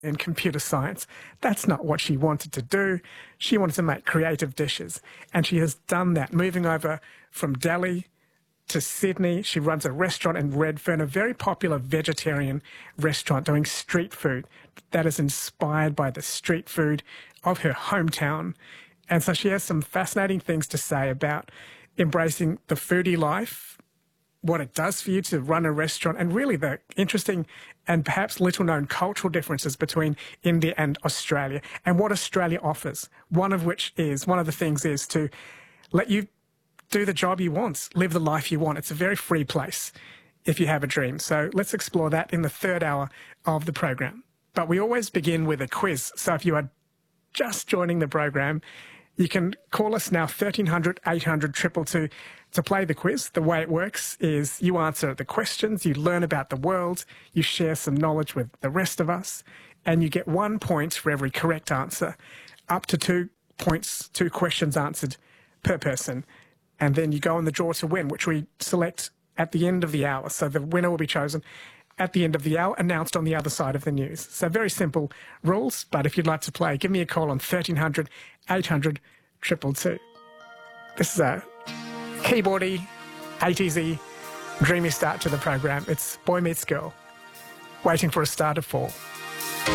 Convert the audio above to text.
in computer science. That's not what she wanted to do. She wanted to make creative dishes. And she has done that, moving over from Delhi to Sydney. She runs a restaurant in Redfern, a very popular vegetarian restaurant doing street food that is inspired by the street food of her hometown. And so she has some fascinating things to say about embracing the foodie life, what it does for you to run a restaurant, and really the interesting and perhaps little-known cultural differences between India and Australia, and what Australia offers. One of the things is to let you do the job you want, live the life you want. It's a very free place if you have a dream. So let's explore that in the third hour of the program. But we always begin with a quiz. So if you are just joining the program, you can call us now, 1300 800 222, to play the quiz. The way it works is you answer the questions, you learn about the world, you share some knowledge with the rest of us, and you get 1 point for every correct answer, up to 2 points, 2 questions answered per person. And then you go on the draw to win, which we select at the end of the hour. So the winner will be chosen at the end of the hour, announced on the other side of the news. So very simple rules, but if you'd like to play, give me a call on 1300 800 222. This is a keyboardy, 80s-y, dreamy start to the program. It's Boy Meets Girl, waiting for a start of fall.